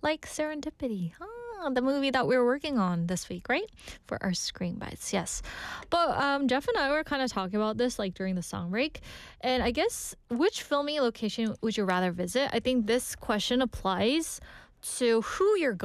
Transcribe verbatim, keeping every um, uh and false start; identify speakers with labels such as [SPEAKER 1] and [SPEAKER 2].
[SPEAKER 1] like Serendipity. Ah, the movie that we were working on this week, right? For our Screen Bites, yes. But um, Jeff and I were kind of talking about this like during the song break. And I guess, which filming location would you rather visit? I think this question applies to who you're going